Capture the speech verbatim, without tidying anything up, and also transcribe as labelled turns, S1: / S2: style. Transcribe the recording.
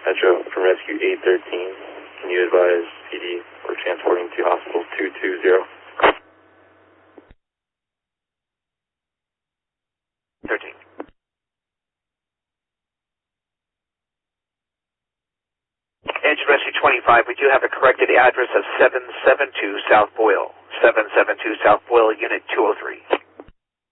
S1: Metro from Rescue eight thirteen. Can you advise P D we're transporting to hospital two two zero?
S2: thirteen. Edge Rescue twenty-five, we do have a corrected address of seven seven two South Boyle. seven seven two South Boyle, Unit two oh three.